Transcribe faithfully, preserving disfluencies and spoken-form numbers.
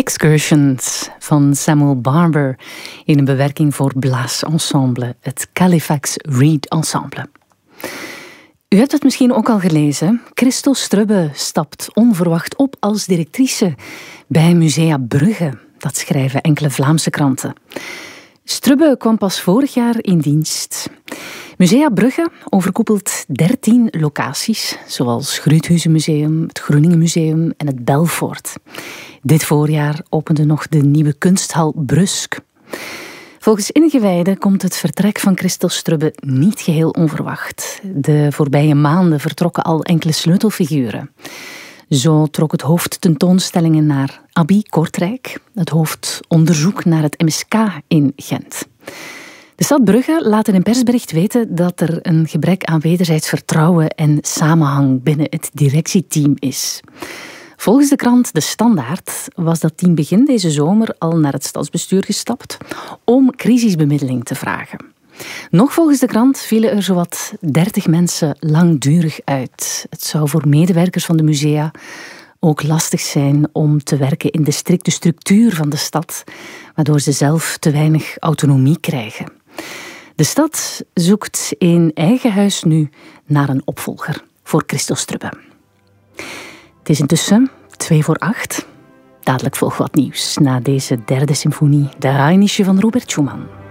Excursions van Samuel Barber in een bewerking voor blaasensemble, het Califax Reed Ensemble. U hebt het misschien ook al gelezen. Christel Strubbe stapt onverwacht op als directrice bij Musea Brugge. Dat schrijven enkele Vlaamse kranten. Strubbe kwam pas vorig jaar in dienst. Musea Brugge overkoepelt dertien locaties, zoals Gruuthuizenmuseum, het Groeningen Museum en het Belfort. Dit voorjaar opende nog de nieuwe kunsthal Brusk. Volgens ingewijden komt het vertrek van Christel Strubbe niet geheel onverwacht. De voorbije maanden vertrokken al enkele sleutelfiguren. Zo trok het hoofd tentoonstellingen naar Abby Kortrijk, het hoofd onderzoek naar het M S K in Gent. De stad Brugge laat in een persbericht weten dat er een gebrek aan wederzijds vertrouwen en samenhang binnen het directieteam is. Volgens de krant De Standaard was dat team begin deze zomer al naar het stadsbestuur gestapt om crisisbemiddeling te vragen. Nog volgens de krant vielen er zowat dertig mensen langdurig uit. Het zou voor medewerkers van de musea ook lastig zijn om te werken in de strikte structuur van de stad, waardoor ze zelf te weinig autonomie krijgen. De stad zoekt in eigen huis nu naar een opvolger voor Christel Strubbe. Het is intussen twee voor acht. Dadelijk volgt wat nieuws na deze derde symfonie, de Rheinische van Robert Schumann.